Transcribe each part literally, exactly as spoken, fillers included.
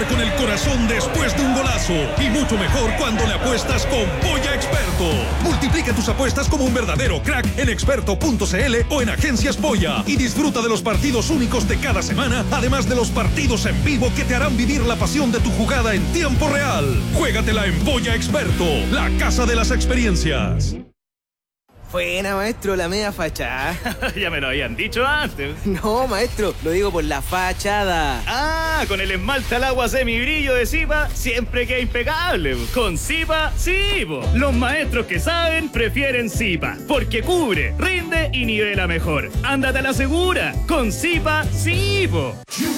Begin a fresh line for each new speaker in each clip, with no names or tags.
jugar con el corazón después de un golazo. Y mucho mejor cuando le apuestas con Polla Experto. Multiplica tus apuestas como un verdadero crack en experto punto c l o en Agencias Polla. Y disfruta de los partidos únicos de cada semana, además de los partidos en vivo que te harán vivir la pasión de tu jugada en tiempo real. Juégatela en Polla Experto, la casa de las experiencias.
Buena, maestro, la media fachada.
Ya me lo habían dicho antes.
No, maestro, lo digo por la fachada.
Ah, con el esmalte al agua semibrillo de Zipa siempre queda impecable. Con Zipa, sí, po. Los maestros que saben prefieren Zipa, porque cubre, rinde y nivela mejor. Ándate a la segura. Con Zipa, sí, po.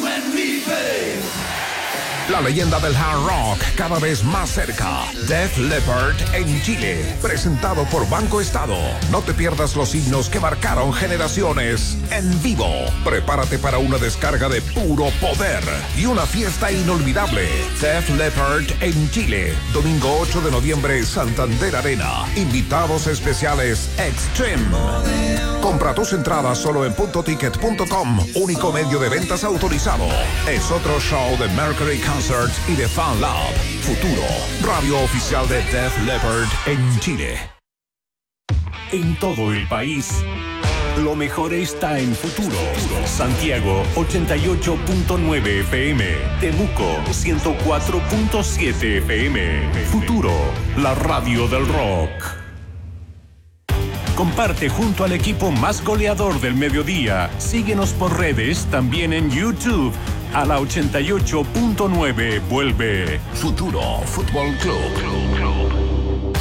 La leyenda del hard rock cada vez más cerca. Def Leppard en Chile. Presentado por Banco Estado. No te pierdas los himnos que marcaron generaciones en vivo. Prepárate para una descarga de puro poder y una fiesta inolvidable. Def Leppard en Chile. Domingo ocho de noviembre, Santander Arena. Invitados especiales Extreme. Compra tus entradas solo en punto ticket punto com. Único medio de ventas autorizado. Es otro show de Mercury Concerts y de Fan Lab. Futuro, radio oficial de Def Leppard en Chile.
En todo el país, lo mejor está en Futuro. Santiago ochenta y ocho punto nueve F M. Temuco ciento cuatro punto siete F M. Futuro, la radio del rock. Comparte junto al equipo más goleador del mediodía. Síguenos por redes, también en YouTube. A la ochenta y ocho punto nueve vuelve
Futuro Fútbol Club.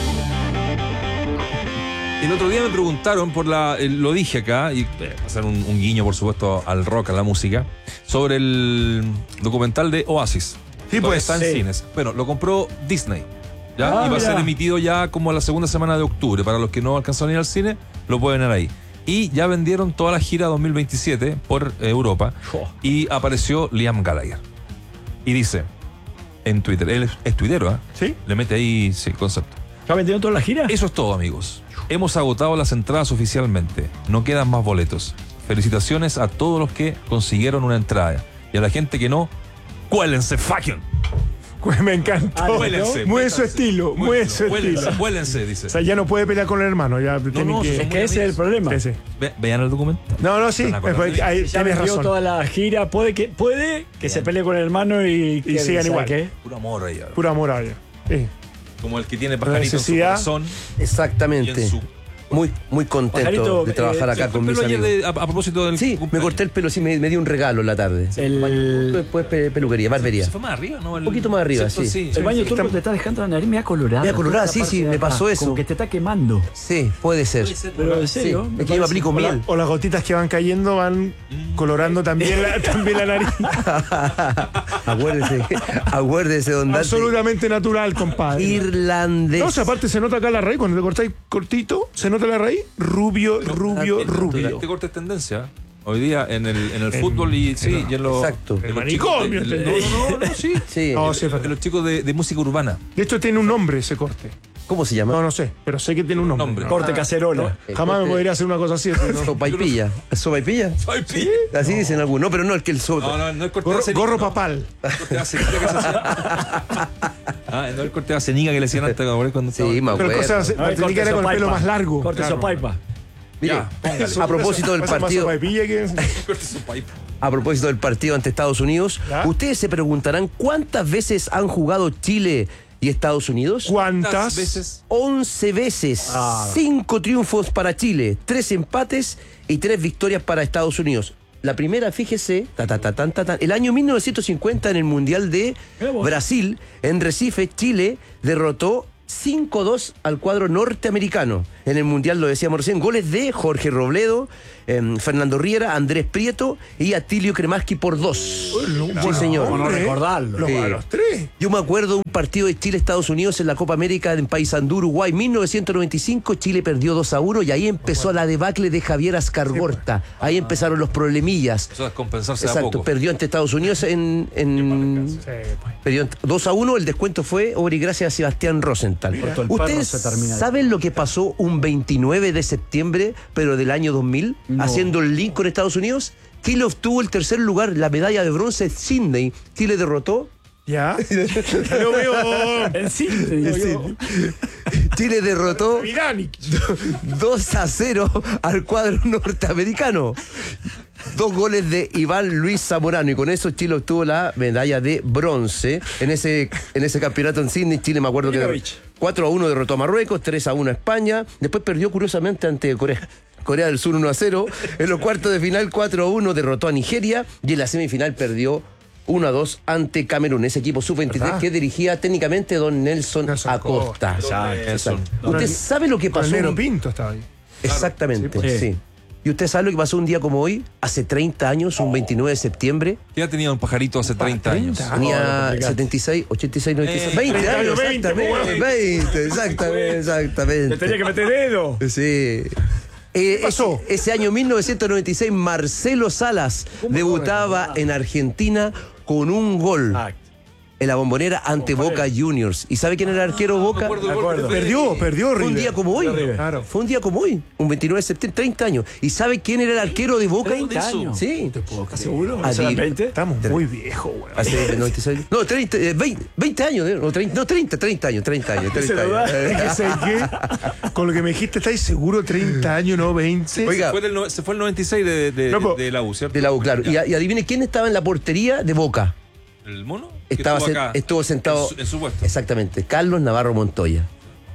El otro día me preguntaron por la, eh, lo dije acá, y eh, hacer un, un guiño por supuesto al rock, a la música, sobre el documental de Oasis.
Sí, pues
está en
sí.
cines. Bueno, lo compró Disney. ¿Ya?
Ah,
y va
mira.
a ser emitido ya como la segunda semana de octubre. Para los que no alcanzaron a ir al cine, lo pueden ver ahí. Y ya vendieron toda la gira dos mil veintisiete por eh, Europa.
Oh.
Y apareció Liam Gallagher. Y dice en Twitter, él es, es tuitero, ¿eh?
¿Sí?
Le mete ahí sí, concepto.
¿Ya vendieron toda la gira?
Eso es todo, amigos. Hemos agotado las entradas oficialmente. No quedan más boletos. Felicitaciones a todos los que consiguieron una entrada. Y a la gente que no, cuélense, fucking.
Me encantó.
Ah, huélense,
muy de su
métanse.
estilo, muy de su
Huélense,
estilo.
huélense, dice.
O sea, ya no puede pelear con el hermano. Ya tiene
no,
que...
son
Es que
muy
ese es el problema.
amigos.
Sí, sí.
Ve- vean el documento.
No, no, sí.
Están acordados.
Pues, ahí
Ya
tienes
vendió
razón.
toda la gira. Puede que, puede que se pelee con el hermano y,
Y sigan igual.
¿qué?
Puro amor ahí.
Puro amor a ella. Sí.
Como el que tiene pajarito en su
necesidad.
corazón. Y
Exactamente.
en su...
Muy, muy contento
Pajarito,
de trabajar
eh,
acá
Sí,
con mis
pero ayer
amigos.
de- a, a propósito del
Sí, me
cumpleaños.
corté el pelo, sí, me, me dio un regalo en la tarde.
El,
Después pe- peluquería, barbería.
Se fue más arriba, ¿no? El-
Un poquito más arriba,
¿cierto?
sí.
el baño
sí,
turco
está-
te está dejando la nariz media colorada.
Media colorada,
Toda
sí,
esta
sí,
parte
me
de
pasó
acá,
eso.
Como que te está quemando.
Sí, puede ser.
Pero en
Sí,
serio.
es que yo me aplico
O, la-
miel.
o las gotitas que van cayendo van colorando también la, también la nariz.
acuérdese, acuérdese, don Dante.
Absolutamente natural, compadre.
Irlandés.
No, o sea, aparte se nota acá la raíz, cuando te cortáis cortito, se nota la raíz, rubio, rubio,
Dante,
rubio.
Este corte es tendencia. Hoy día en el, en el fútbol y sí, y en los,
Exacto.
en los
El
chicos de-
manicomio,
de-
entendí.
no, no, no, sí.
Sí.
No, sí, es
De
verdad.
los chicos de, de música urbana.
De hecho tiene un nombre ese corte.
¿Cómo se llama?
No, no sé, pero sé que tiene un nombre.
Nombre.
Corte cacerola.
El
Jamás me
corte-
podría hacer una cosa así. ¿no?
Sopaipilla. ¿Sopaipilla?
Ay, pi-
Así dicen algunos. No, pero no, el que el sopa.
No, no, no el corte
Gorro,
de cenica,
gorro
no.
papal.
El corte de cenica que se hacía. Ah, no el corte de cenica que le hacían antes cuando
Sí,
estaba-
me
Pero
acuerdo.
cosas,
A ver,
la técnica
corte
era con el pelo
sopaipa.
más largo.
Corte
claro.
sopaipa.
Mire,
Eso-
a propósito del
pasa más
partido,
sopaipilla que-
corte su pipe.
a propósito del partido ante Estados Unidos,
¿Ya?
ustedes se preguntarán cuántas veces han jugado Chile y Estados Unidos.
¿Cuántas
veces?
once veces.
Ah.
Cinco triunfos para Chile, tres empates y tres victorias para Estados Unidos. La primera, fíjese, ta, ta, ta, tan, ta, tan, el año mil novecientos cincuenta en el Mundial de
Mira vos.
Brasil, en Recife, Chile derrotó cinco dos al cuadro norteamericano. En el Mundial, lo decíamos recién, goles de Jorge Robledo, eh, Fernando Riera, Andrés Prieto y Atilio Kremaski por dos. Sí, señor.
¿Cómo no
Hombre,
recordarlo?
Los,
Sí.
a los tres.
Yo me acuerdo de un partido de Chile-Estados Unidos en la Copa América en Paysandú, Uruguay, mil novecientos noventa y cinco. Chile perdió dos a uno y ahí empezó la debacle de Javier Ascargorta. Ahí empezaron los problemillas.
Eso es compensarse a
Exacto,
poco.
perdió ante Estados Unidos en, en
Sí, pues.
perdió dos a uno. El descuento fue obra y gracias a Sebastián Rosenthal.
Corto el perro,
¿Ustedes
se termina ahí.
saben lo que pasó un veintinueve de septiembre, pero del año dos mil,
No.
haciendo el link con Estados Unidos? Chile obtuvo el tercer lugar, la medalla de bronce en Sydney. Chile derrotó.
Ya. Lo veo.
En Sydney.
En
yo-
Chile derrotó
Mirani.
dos a cero al cuadro norteamericano. Dos goles de Iván Luis Zamorano y con eso Chile obtuvo la medalla de bronce en ese, en ese campeonato en Sydney. Chile, me acuerdo que
Milovic.
cuatro a uno derrotó a Marruecos, tres a uno a España. Después perdió curiosamente ante Corea. Corea del Sur uno a cero. En los cuartos de final cuatro a uno derrotó a Nigeria y en la semifinal perdió uno a dos ante Camerún. Ese equipo sub veintitrés
¿Verdad?
que dirigía técnicamente don Nelson,
Nelson
Acosta.
Exacto.
Exacto.
Con
¿Usted
el-
sabe lo que
Con el
pasó?
negro Pinto estaba ahí.
Exactamente,
Sí, pues.
sí. ¿Y usted sabe lo que pasó un día como hoy? Hace treinta años, un veintinueve de septiembre.
Ya tenía un pajarito hace treinta años.
treinta.
Tenía
complicaste.
setenta y seis, ochenta y seis, noventa y seis.
Eh,
veinte
treinta
años,
años, veinte,
exactamente.
pues,
veinte, exactamente, exactamente.
Le tenía que meter dedo.
Sí. Eh,
pasó?
Ese, ese año mil novecientos noventa y seis, Marcelo Salas debutaba en Argentina con un gol
Ah,
en la Bombonera ante Boca Juniors. ¿Y sabe quién era el arquero Boca?
acuerdo del
De
gol
acuerdo.
de Fede.
Perdió, perdió
Fue un
River.
día como hoy.
River.
Claro.
Fue un día como hoy, un veintinueve de septiembre, treinta años. ¿Y sabe quién era el arquero de Boca?
treinta años.
Sí.
¿Estás seguro?
Ah,
¿No serán
di-
veinte?
Estamos muy viejos, güey.
Hace noventa y seis. No, treinta, eh, veinte, veinte años, ¿eh? no, treinta, no, treinta, treinta años, treinta años.
Se
treinta
lo da.
años.
Es que sé qué. Con lo que me dijiste, ¿estáis seguro? treinta años, no veinte.
Oiga,
Fue del no- se fue el noventa y seis de, de,
Loco.
de la U, ¿cierto?
de la U, claro. Y, y adivine quién estaba en la portería de Boca.
¿El mono? Que
Estaba
estuvo
sen-
acá,
estuvo sentado.
En su, en su puesto.
Exactamente, Carlos Navarro Montoya.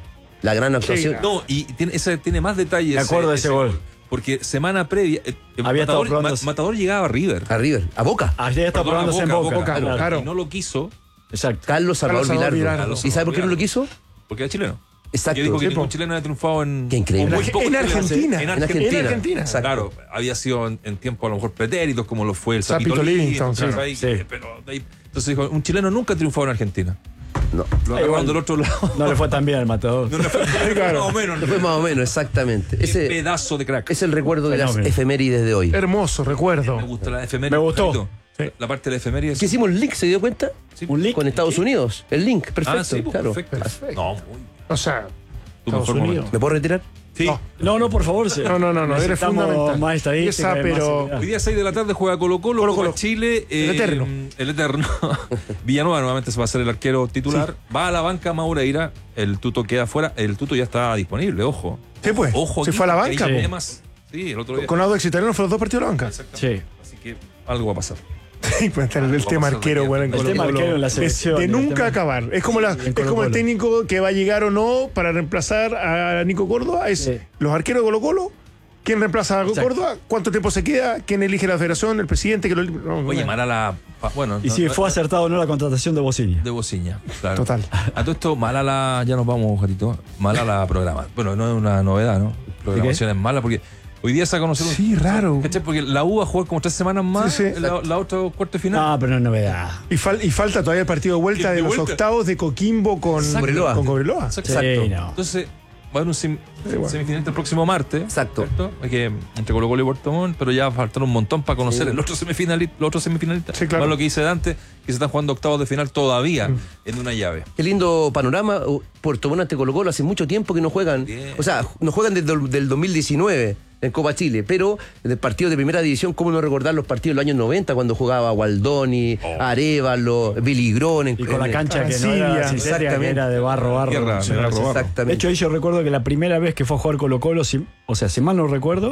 La gran actuación.
gran-
No, y tiene, ese, tiene más detalles.
Me acuerdo de ese gol.
Porque semana previa. eh,
Había estado
Matador,
probando-
Ma- Matador llegaba a River.
A River, a Boca.
Ayer está
Perdón, a
probándose en Boca.
Boca,
claro, claro.
Y no lo quiso
Exacto.
Carlos Salvador
Carlos Salvador
Vilardo.
Vilardo.
¿Y sabe por qué no lo quiso?
porque era chileno.
Exacto.
Que dijo que
Sí,
ningún
po.
chileno había triunfado en.
Qué increíble.
o muy
En
pocos chilenos.
Argentina.
En
En
Argentina.
Argentina.
En Argentina.
Exacto.
Claro, había sido en, en tiempo a lo mejor pretéritos, como lo fue el
Zapito
Zapito
Livingston,
Livingston,
claro.
ahí,
Sí.
eh, pero de ahí- entonces dijo, un chileno nunca ha triunfado en Argentina.
No.
Lo agarraron
igual.
del otro lado.
No le fue tan bien al matador.
No le fue
Claro.
más o menos.
Fue más o menos, exactamente.
Qué
Ese
pedazo de crack.
es el recuerdo de las
Fenómeno.
efemérides de hoy.
Hermoso, recuerdo.
Me gusta la efeméride.
Me gustó.
Pajarito.
Sí.
La parte de la efeméride.
¿Qué hicimos? ¿El link? ¿Se dio cuenta?
Sí.
Un link.
Con Estados Unidos. El link, perfecto.
Ah, sí, pues,
claro.
perfecto.
Perfecto.
No, muy
O sea,
tu
Estados
mejor
Unidos.
momento.
¿Me puedo retirar?
Sí.
No.
No, no, por favor. se-
No, no, no, no, eres
necesitamos
fundamental.
más estadística.
Esa,
más
pero-
seguridad.
Hoy día seis de la tarde juega Colo Colo,
Colo
Copa
Colo.
Chile.
El eterno.
El eterno. Villanueva nuevamente se va a ser el arquero titular. Va a la banca Maureira. El Tuto queda fuera. El Tuto ya está disponible, ojo.
Sí, pues.
Ojo.
Se
aquí,
fue a la
porque
banca,
hay
po.
temas. Sí, el otro día.
Con Audax Italiano fueron los dos partidos a la banca.
Exactamente.
Sí.
Así que algo va a pasar.
Sí, pues está el, el tema arquero, bueno, en
El
Colo
tema
Colo.
arquero en la
De-
selección,
De,
el
nunca
tema-
acabar. Es como, la,
en
es
Colo
como el
Colo.
técnico que va a llegar o no para reemplazar a Nico Córdoba. Es
Sí.
los arqueros de Colo Colo. ¿Quién reemplaza a
Exacto.
Córdoba? ¿Cuánto tiempo se queda? ¿Quién elige la federación? ¿El presidente? Que lo, no, no,
Oye,
no.
mala la. pa- Bueno,
Y
no-
si
no-
fue acertado o no la contratación de Bociña.
de Bociña, claro.
Total.
A todo esto, mala la. Ya nos vamos, Jarito. Mala la programa. Bueno, no es una novedad, ¿no? Programación es mala porque hoy día se ha conocido.
Sí, raro.
¿Cachai? Porque la U va a jugar como tres semanas más.
Sí, sí.
La, la otra cuarto de final.
No, pero no es novedad.
Y, fal- y falta todavía el partido de vuelta
¿De
de los
vuelta?
octavos de Coquimbo con
Exacto.
Cobreloa.
Con Cobreloa.
Exacto.
Sí, no.
Entonces, va a haber un sem-
bueno.
semifinalista el próximo martes.
Exacto.
¿cierto? Hay que entre Colo Colo y Puerto Montt, pero ya faltan un montón para conocer el otro semifinalista, los otros semifinalistas.
Sí, claro.
Más lo que dice Dante, que se están jugando octavos de final todavía en una llave.
Qué lindo panorama. Puerto Montt ante Colo Colo hace mucho tiempo que no juegan.
Bien.
O sea, no juegan desde el del dos mil diecinueve en Copa Chile, pero del partido de primera división, ¿cómo no recordar los partidos de los años noventa cuando jugaba Gualdoni, Arevalo, Billy Grón? En,
Y con la
en-
cancha que no
Arcilla,
era sintética, que
exactamente.
era de barro, barro.
Tierra,
Sí,
de barro,
sí.
barro.
De
Exactamente.
hecho, ahí yo recuerdo que la primera vez que fue a jugar Colo Colo, si- o sea, si mal no recuerdo,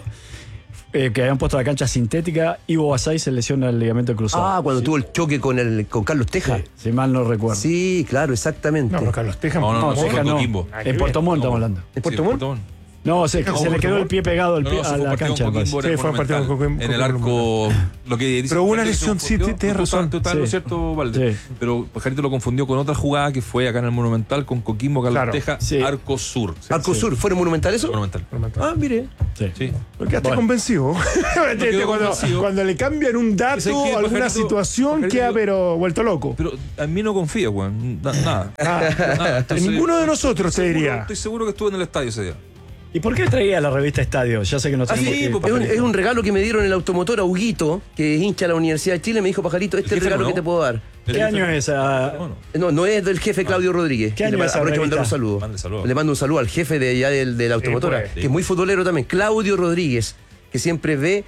eh, que habían puesto la cancha sintética, Ivo Basay se lesiona el ligamento cruzado.
Ah, cuando tuvo el choque con el con Carlos Teja.
Sí, si mal no recuerdo.
Sí, claro, exactamente.
No, pero Carlos Teja.
No, no, no,
No,
sí,
Teja
con
no.
Coquimbo.
En Puerto Montt estamos hablando.
¿En Puerto
Sí,
Montt?
Montt.
No, se,
¿Teja
se le
jugó
quedó
Puerto
el pie pegado al
No,
pie-
no,
a
se fue
la
partido
cancha.
con
me parece.
Coquimbo, era
Sí, fue un partido
Monumental.
con Coquimbo-
En el
Coquimbo
arco, lo que dice
Pero hubo una
Pajarito
lesión,
se
sí,
confundió,
tienes razón.
Total, ¿no es
Sí.
cierto, Valde?
Sí.
Pero Pajarito lo confundió con otra jugada que fue acá en el Monumental con Coquimbo, Carlos
Claro.
Teja,
Sí.
Arco Sur.
Arco Sur, ¿fueron monumental eso?
Monumental.
Ah, mire.
Sí.
Sí.
Porque quedaste
Bueno.
convencido.
quedó
cuando,
convencido.
cuando le cambian un dato
¿Sabes qué,
o alguna
Pajarito?
situación,
Pajarito,
queda
yo-
pero vuelto loco.
Pero a mí no confío, weón. Na- Nada. Nada. Entonces,
Ninguno de nosotros te
seguro-
diría.
Estoy seguro que estuve en el estadio ese día.
¿Y por qué traía la revista Estadio? Ya sé que no
Ah,
tenemos
sí,
que-
es un, es un regalo que me dieron en el automotor a Huguito, que es hincha de la Universidad de Chile. Me dijo, Pajarito, este es el
jefe,
regalo
¿no?
que te puedo dar.
¿Qué año es esa?
Bueno,
No, no es del jefe Claudio Rodríguez.
¿Qué año
Le
es esa
aprovecho de mandar un
revista?
saludo.
Mande saludo.
Le mando un saludo al jefe de allá del, de la automotora,
pues.
que es muy futbolero también, Claudio Rodríguez, que siempre ve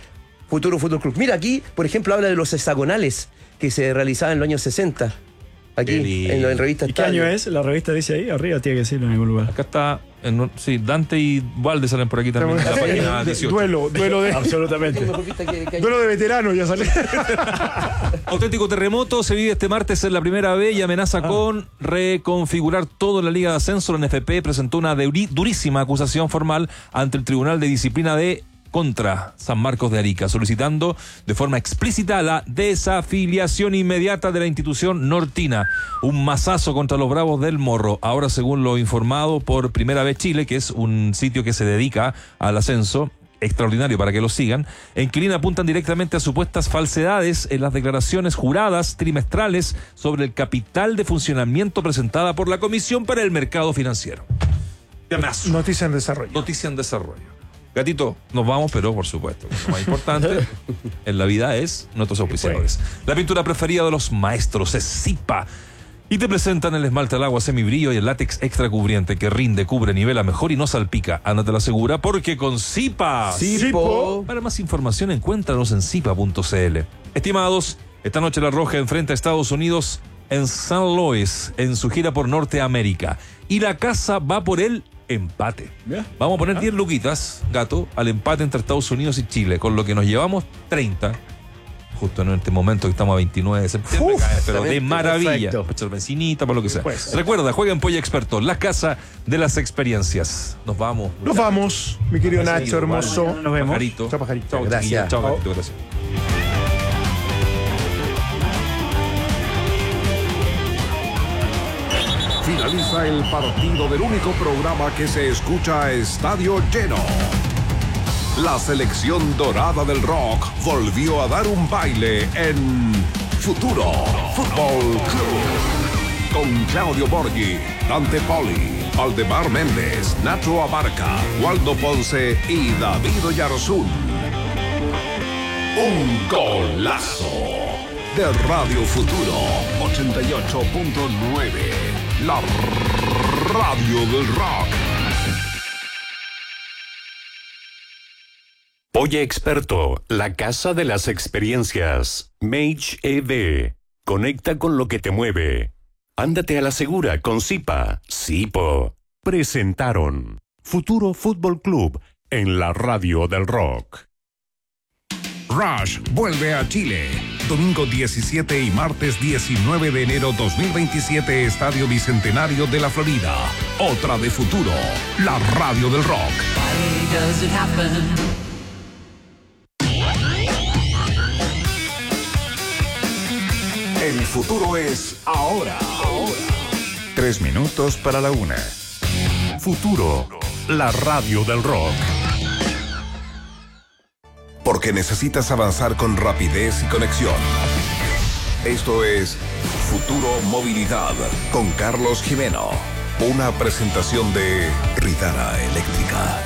Futuro Fútbol Club. Mira, aquí, por ejemplo, habla de los hexagonales que se realizaban en los años sesenta. Aquí, en, en revista.
¿Y qué año es? La revista dice ahí, arriba tiene que decirlo en algún lugar.
Acá está, en, sí, Dante y Valde salen por aquí también en la página dieciocho.
Duelo, duelo de...
Absolutamente.
Duelo de veteranos, ya sale.
Auténtico terremoto se vive este martes en la primera B y amenaza ah. con reconfigurar todo en la Liga de Ascenso. La N F P presentó una durísima acusación formal ante el Tribunal de Disciplina de contra San Marcos de Arica, solicitando de forma explícita la desafiliación inmediata de la institución nortina. Un mazazo contra los Bravos del Morro. Ahora, según lo informado por Primera Vez Chile, que es un sitio que se dedica al ascenso, extraordinario para que lo sigan, en Quilín apuntan directamente a supuestas falsedades en las declaraciones juradas trimestrales sobre el capital de funcionamiento presentada por la Comisión para el Mercado Financiero.
Noticia en desarrollo.
Noticia en desarrollo. Gatito, nos vamos, pero por supuesto, lo más importante en la vida es nuestros auspiciadores. La pintura preferida de los maestros es Zipa. Y te presentan el esmalte al agua semibrillo y el látex extra cubriente que rinde, cubre, nivela mejor y no salpica. Ándate la segura porque con Zipa.
Zipo.
Para más información, encuéntranos en zipa punto c l. Estimados, esta noche La Roja enfrenta a Estados Unidos en Saint Louis en su gira por Norteamérica. Y la casa va por el empate. ¿Ya? Vamos a poner diez luquitas, gato, al empate entre Estados Unidos y Chile, con lo que nos llevamos treinta. Justo en este momento que estamos a veintinueve de septiembre. Uf, cae, pero de maravilla. Para echar bencinita, para lo que sea. Pues, Recuerda, juega en Polla Experto, la casa de las experiencias. Nos vamos.
Nos vamos, mi querido Nacho, seguido, hermoso.
Vale. Nos vemos.
Pajarito.
Chao, Pajarito.
Chao,
gracias.
Chao, Pajarito, gracias.
Finaliza el partido del único programa que se escucha a estadio lleno. La selección dorada del rock volvió a dar un baile en Futuro Fútbol Club. Con Claudio Borghi, Dante Poli, Aldemar Méndez, Nacho Abarca, Waldo Ponce y David Oyarzún. Un golazo de Radio Futuro ochenta y ocho punto nueve. La radio del rock.
Polla Experto, la casa de las experiencias. Mage E V. Conecta con lo que te mueve. Ándate a la segura con Zipa. Zipo. Presentaron Futuro Fútbol Club en la radio del rock.
Rush vuelve a Chile. Domingo diecisiete y martes diecinueve de enero dos mil veintisiete, Estadio Bicentenario de la Florida. Otra de Futuro, la radio del rock. El futuro es ahora. Ahora.
Tres minutos para la una. Futuro, la radio del rock.
Porque necesitas avanzar con rapidez y conexión. Esto es Futuro Movilidad con Carlos Jimeno. Una presentación de Ridara Eléctrica.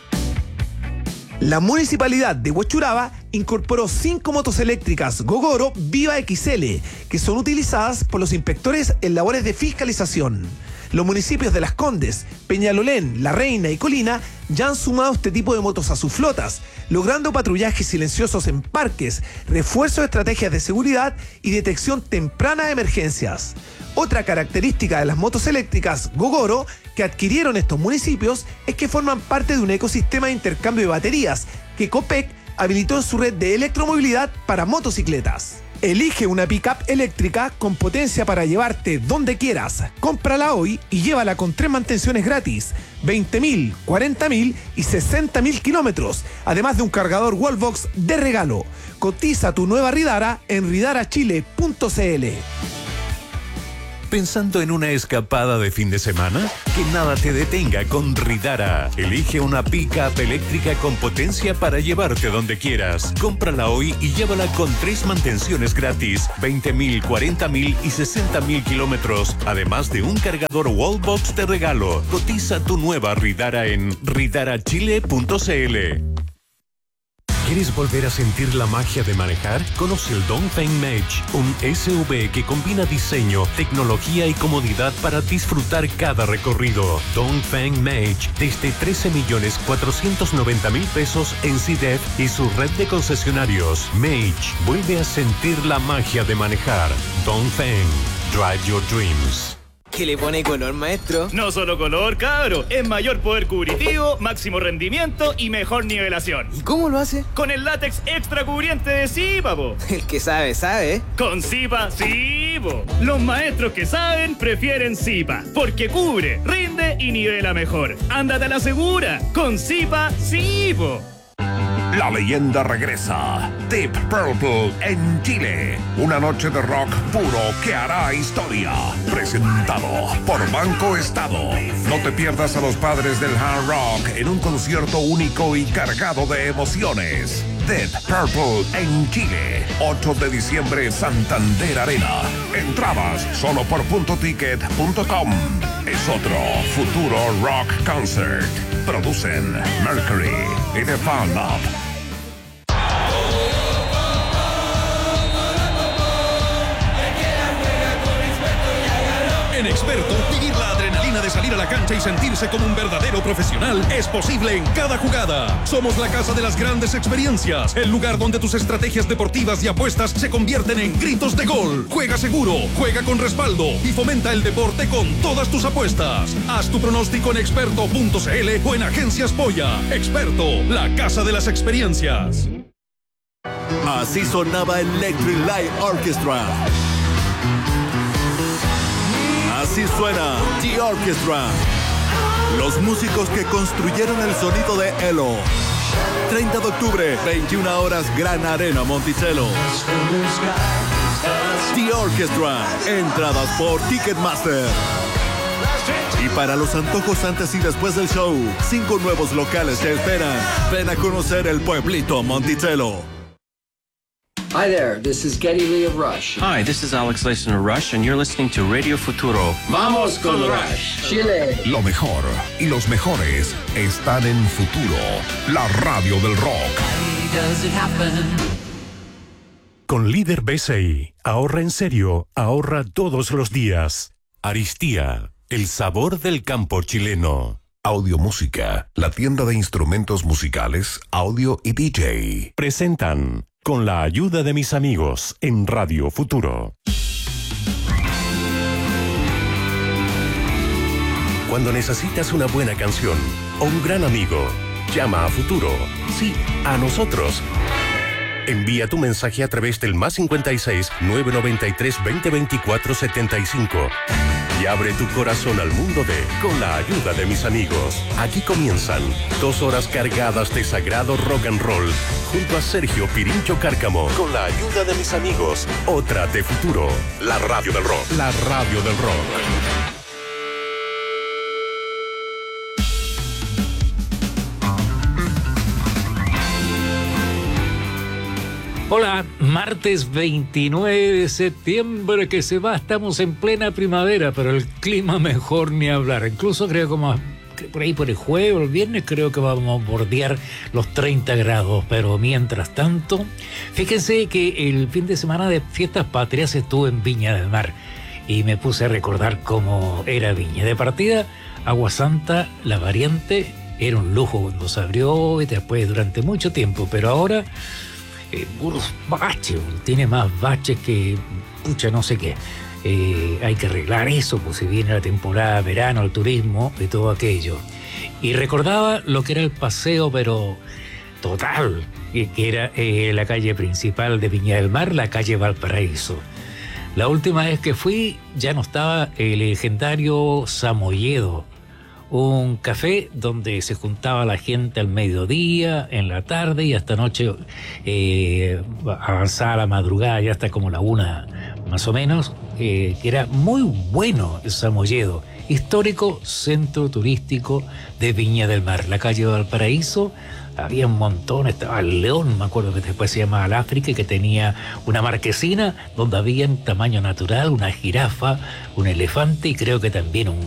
La Municipalidad de Huechuraba incorporó cinco motos eléctricas Gogoro Viva X L, que son utilizadas por los inspectores en labores de fiscalización. Los municipios de Las Condes, Peñalolén, La Reina y Colina ya han sumado este tipo de motos a sus flotas, logrando patrullajes silenciosos en parques, refuerzo de estrategias de seguridad y detección temprana de emergencias. Otra característica de las motos eléctricas Gogoro que adquirieron estos municipios es que forman parte de un ecosistema de intercambio de baterías que Copec habilitó en su red de electromovilidad para motocicletas. Elige una pick-up eléctrica con potencia para llevarte donde quieras. Cómprala hoy y llévala con tres mantenciones gratis, veinte mil, cuarenta mil y sesenta mil kilómetros, además de un cargador Wallbox de regalo. Cotiza tu nueva Ridara en ridara chile punto c l.
¿Pensando en una escapada de fin de semana? Que nada te detenga con Ridara. Elige una pick-up eléctrica con potencia para llevarte donde quieras. Cómprala hoy y llévala con tres mantenciones gratis, veinte mil, cuarenta mil y sesenta mil kilómetros, además de un cargador Wallbox de regalo. Cotiza tu nueva Ridara en ridara chile punto c l. ¿Quieres volver a sentir la magia de manejar? Conoce el Dongfeng Mage, un S U V que combina diseño, tecnología y comodidad para disfrutar cada recorrido. Dongfeng Mage, desde trece millones cuatrocientos noventa mil pesos en C D E F y su red de concesionarios. Mage, vuelve a sentir la magia de manejar. Dongfeng, drive your dreams.
¿Qué le pone color, maestro?
No solo color, cabro. Es mayor poder cubritivo, máximo rendimiento y mejor nivelación.
¿Y cómo lo hace?
Con el látex extra cubriente de Zipa, po.
El que sabe, sabe.
Con Zipa, sí, po. Los maestros que saben prefieren Zipa, porque cubre, rinde y nivela mejor. Ándate a la segura. Con Zipa, sí, po.
La leyenda regresa. Deep Purple en Chile. Una noche de rock puro que hará historia. Presentado por Banco Estado. No te pierdas a los padres del hard rock en un concierto único y cargado de emociones. Deep Purple en Chile. ocho de diciembre, Santander Arena. Entradas solo por punto ticket punto com. Es otro futuro rock concert. Producen Mercury y The Fan Lab.
En Experto, vivir la adrenalina de salir a la cancha y sentirse como un verdadero profesional es posible en cada jugada. Somos la casa de las grandes experiencias, el lugar donde tus estrategias deportivas y apuestas se convierten en gritos de gol. Juega seguro, juega con respaldo y fomenta el deporte con todas tus apuestas. Haz tu pronóstico en experto punto c l o en Agencias Polla. Experto, la casa de las experiencias.
Así sonaba Electric Light Orchestra. Así suena The Orchestra. Los músicos que construyeron el sonido de Elo. treinta de octubre, veintiuna horas, Gran Arena Monticello. The Orchestra. Entradas por Ticketmaster. Y para los antojos antes y después del show, cinco nuevos locales te esperan. Ven a conocer el pueblito Monticello.
Hi there, this is Geddy Lee of Rush.
Hi, this is Alex Leyson of Rush, and you're listening to Radio Futuro.
Vamos con Rush, Chile.
Lo mejor y los mejores están en Futuro, la radio del rock.
Does it happen?
Con Líder B C I, ahorra en serio, ahorra todos los días. Aristía, el sabor del campo chileno.
Audio Música, la tienda de instrumentos musicales, audio y D J.
Presentan Con la ayuda de mis amigos en Radio Futuro. Cuando necesitas una buena canción o un gran amigo, llama a Futuro. Sí, a nosotros. Envía tu mensaje a través del más cincuenta y seis, nueve noventa y tres, veinte veinticuatro, setenta y cinco. Y abre tu corazón al mundo de Con la ayuda de mis amigos. Aquí comienzan dos horas cargadas de sagrado rock and roll junto a Sergio Pirincho Cárcamo. Con la ayuda de mis amigos, otra de Futuro. La radio del rock. La radio del rock.
Hola, martes veintinueve de septiembre que se va, estamos en plena primavera, pero el clima mejor ni hablar. Incluso creo como que por ahí por el jueves o el viernes creo que vamos a bordear los treinta grados, pero mientras tanto, fíjense que el fin de semana de Fiestas Patrias estuve en Viña del Mar y me puse a recordar cómo era Viña. De partida, Agua Santa, la variante, era un lujo cuando se abrió y después durante mucho tiempo, pero ahora... Eh, puros baches, tiene más baches que pucha no sé qué. Eh, hay que arreglar eso, pues si viene la temporada de verano, el turismo y todo aquello. Y recordaba lo que era el paseo, pero total, que era eh, la calle principal de Viña del Mar, la calle Valparaíso. La última vez que fui ya no estaba el legendario Samoyedo, un café donde se juntaba la gente al mediodía, en la tarde y hasta noche, eh, avanzada la madrugada, ya hasta como la una más o menos, eh, que era muy bueno el Samoyedo, histórico centro turístico de Viña del Mar. La calle Valparaíso, había un montón, estaba el León, me acuerdo que después se llamaba el África, que tenía una marquesina donde había en tamaño natural una jirafa, un elefante y creo que también un